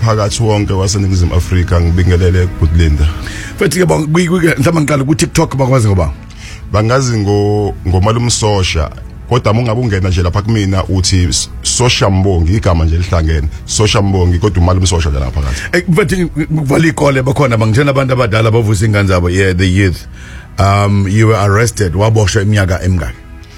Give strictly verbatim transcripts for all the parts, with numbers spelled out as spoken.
umphakathi wonke waseNingizimu Afrika ngibingelele kuDlinda. Futhi ke mhlawumbe ngiqala ku TikTok bakwazi ngoba bangazi ngo ngomalumsosha kodwa mungabe ungena nje lapha kumina uthi Sosha Mbongi igama nje lihlangene Sosha Mbongi kodwa umalumsosha la phakathi. Eh futhi kuvala ikole bakhona bangitshela abantu abadala bavusa ingane zabo yeah the youth um you were arrested waboshwa iminyaka emingaki.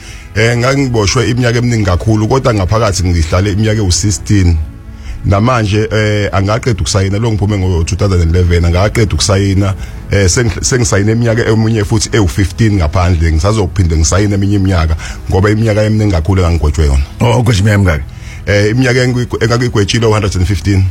Eh ngangiboshwe iminyaka eminingi kakhulu kodwa ngaphakathi ngihlale iminyaka ewu sixteen namanje eh angaqeda ukusayina lo ngiphume ngo two thousand eleven angaqeda ukusayina eh sengisayina iminyaka emunye futhi ewu fifteen ngaphandle ngisazophinde ngisayina eminye iminyaka ngoba iminyaka eminingi kakhulu engangigwetshwe yona. Oh ukuthi iminyaka emingaki? Eh iminyaka engakigwetshile one hundred fifteen.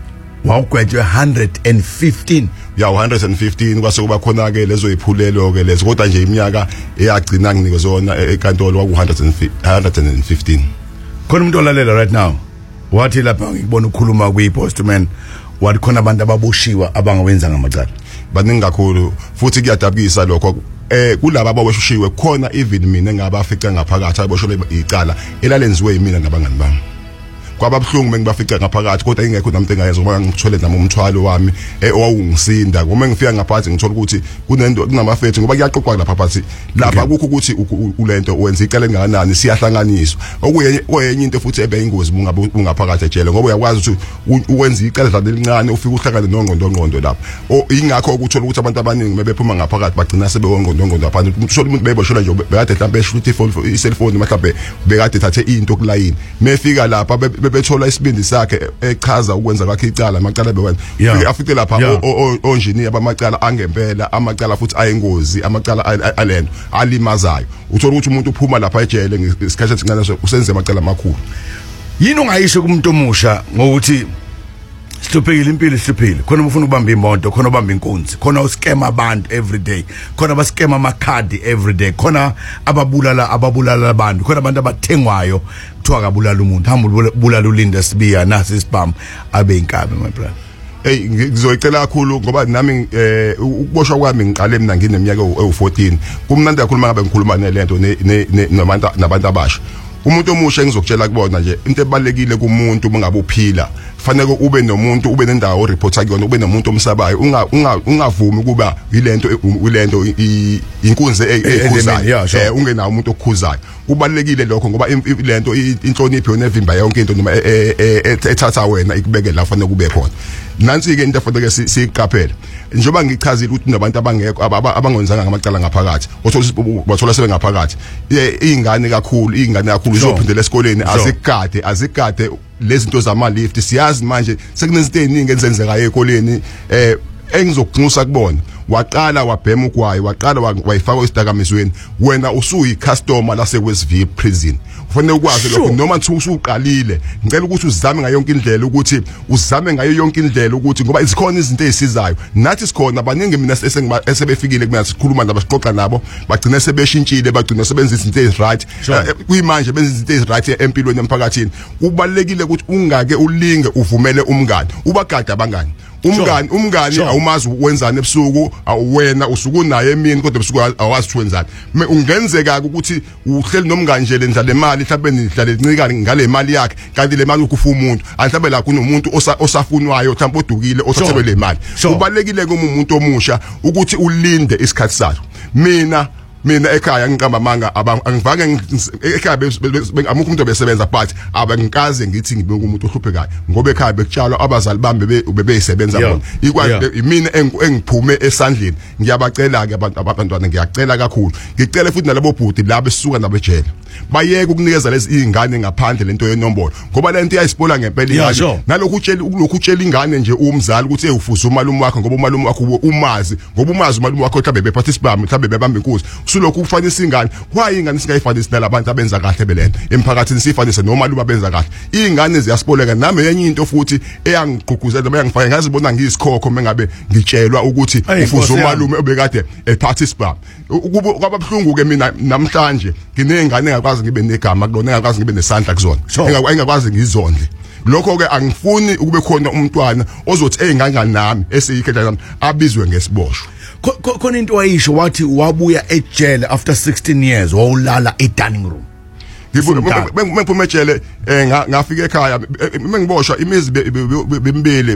Wow gwetshwe one hundred fifteen. Ya one hundred fifteen kwase kuba khona ke lezo iphulelo ke lezo kodwa nje iminyaka eyagcina nginike zona enkantolo waku one hundred fifteen. Khona umuntu olalela right now wathi lapha ngibona ukukhuluma kwi-postman wathi khona abantu ababoshiwa abangawenza ngamacala baningi kakhulu futhi kuyadabukisa lokho eh kulabo abaweshushiwe khona even mina engabafica ngaphakathi aboshole icala elalenziwe yimina nabangani bami kwababhlungu mengibafica ngaphakathi kodwa ingekho namuntu engayenza ngoba ngithole nami umthwalo wami owawungisinda ngoba ngifika ngaphakathi ngithola ukuthi kunento kunamafethu ngoba kuyaxoxwa lapha phathi lapha akukho ukuthi ulento wenza icala engakanani siyahlanganiswa okuyenye oyenye into futhi ebe ingozi bungabe ungaphakathi ejele ngoba uyakwazi ukuthi uwenza icala dlala elincane ufike uhlangane nongqondo ngqondo lapha ingakho ukuthola ukuthi abantu abaningi mebephuma ngaphakathi bagcina sebewongqondo ngqondo lapha uthola umuntu beboshela nje bekade mhlambe eshuthi i-cellphone mhlambe bekade thathe into kulayini mefika lapha bethola isibindi sakhe echaza ukwenza kwakhe icala amacala bewenza afike lapha onjini abamacala angempela amacala futhi ayingozi amacala alento alimazayo uthola ukuthi umuntu uphuma lapha ejele ngesikhathi esincane usenze amacala amakhulu. Yini ungayisho kumuntu omusha ngokuthi sihluphekile impilo sihluphile khona ufuna ukubamba imoto khona ubamba inkunzi khona uscam abantu every day khona bascam amakhadi every day khona ababulala ababulala abantu khona abantu abathengwayo kuthiwa kabulala umuntu hamba ubulala uLinda Sibiya nasi isibhamu abe inkabe my brother. Hey ngizoyicela kakhulu ngoba nami eh ukuboshwa kwami ngiqale mina ngineminyaka ewu fourteen kumnandi kakhulu mangabe ngikhuluma nelento nabantu nabantu abasha. Umuntu omusha engizokutshela kubona nje into ebalekile kumuntu mangabe uphila fanele ube nomuntu ube nendawo reporta kuyona ube nomuntu omsabayo ungavumi kuba ilento ilento inkunzi ekhuzayo eh ungenawo umuntu okhuzayo kubalekile lokho ngoba ilento inhlonipho yona evimba yonke into noma ethatha wena ikubeke la fanele kube khona nansi ke into efanele siyiqaphela njengoba ngichazile ukuthi nabantu abangekho abangenzanga ngamacala ngaphakathi wathola sebe ngaphakathi ingane kakhulu ingane kakhulu uzophindela esikoleni azigade azigade lezinto zama lift siyazi manje sekunezinto eziningi ezenzeka ezikoleni eh engizokunxusa kubona waqala wabhema ugwayi waqala wayifaka isidakamizweni wena usuyi customer lase Westville prison kufanele ukwazi lokho noma usuqalile ngicela ukuthi uzame ngayo yonke indlela ukuthi uzame ngayo yonke indlela ukuthi ngoba izikhona izinto ezisizayo nathi sikhona abaningi mina esebefikile kumina sikhuluma nabo sixoxa nabo bagcina sebeshintshile bagcina sebenza izinto eziright kuyimanje benza izinto eziright empilweni emphakathini kubalekile ukuthi ungake ulinge uvumele umngane ubagada abangani umngani umngani awumazi wenzani ebusuku awena usuku naye emini kodwa ebusuku awazi wenzani ungenzeka ukuthi uhleli nomngani nje lendla le mali mhlawumbe nidlale ncika ngale mali yakhe kanti le mali ukufa umuntu mhlawumbe la kunomuntu osafunwayo mhlawumbe odukile othathelwe le mali kubalekile kumuntu omusha ukuthi ulinde isikhathi sakhe. mina mina ekhaya ngiqamba manga angivake ekhaya amukho umuntu obesebenza but abangikaze ngithi ngibe umuntu ohluphekayo ngoba ekhaya bekutshalwa abazali bami bebeyisebenza bona ikwazi mina engiphume esandleni ngiyabacela ke abantu abantwana ngiyacela kakhulu ngicela futhi nalabo bhuti la besuka nabejele bayeke ukunikeza lezi izingane ngaphandle lento yenombolo ngoba lento iyayisipola ngempela ingane nalokhu utshela ukulokhu utshela ingane nje umzali ukuthi eyifuza umalume wakhe ngoba umalume wakhe umazi ngoba umazi umalume wakhe mhlawumbe beparticipate mhlawumbe bebamba inkuzi sulokhu ufanisa ingane why ingane singayifanisi nalabantu abenza kahle belento emphakathini sifanise nomalume abenza kahle ingane ziyasiboleka nami yenye into futhi eyangigqugquzela noma yangifaka ngazibona ngiyisikhokho mengabe ngitshelwa ukuthi ufuza umalume obekade eparticipate kwababhlungu ke mina namhlanje nginengane engakwazi ngibe negama kulona engakwazi ngibe nesandla kuzona engakwazi ngizondle lokho ke angifuni ukube khona umntwana ozothi eyingangani nami eseyikhetha nami abizwe ngesiboshwa khona into wayisho wathi wabuya ejele after sixteen years wawulala e-dining room ngiphume ejele ngafika ekhaya mengiboshwa imizi bembili